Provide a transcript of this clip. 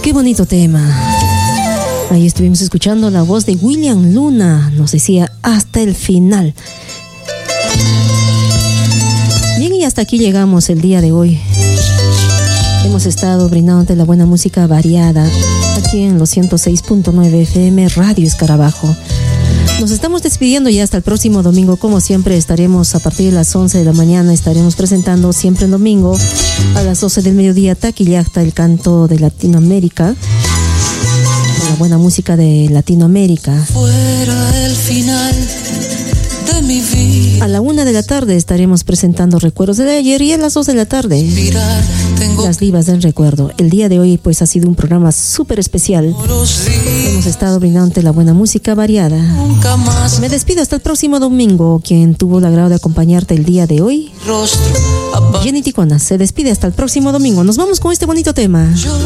Qué bonito tema. Ahí estuvimos escuchando la voz de William Luna. Nos decía hasta el final. Bien, y hasta aquí llegamos el día de hoy. Hemos estado brindándote la buena música variada aquí en los 106.9 FM Radio Escarabajo. Nos estamos despidiendo ya hasta el próximo domingo. Como siempre estaremos a partir de las 11 de la mañana. Estaremos presentando siempre el domingo a las 12 del mediodía Taquillacta, el canto de Latinoamérica, con la buena música de Latinoamérica. Fuera el final de mi vida. A la 1 de la tarde estaremos presentando recuerdos de ayer, y a las 2 de la tarde las divas del recuerdo. El día de hoy pues ha sido un programa súper especial. Hemos estado brindándote la buena música variada. Me despido hasta el próximo domingo. Quien tuvo el agrado de acompañarte el día de hoy, Jenny Ticona, se despide hasta el próximo domingo. Nos vamos con este bonito tema.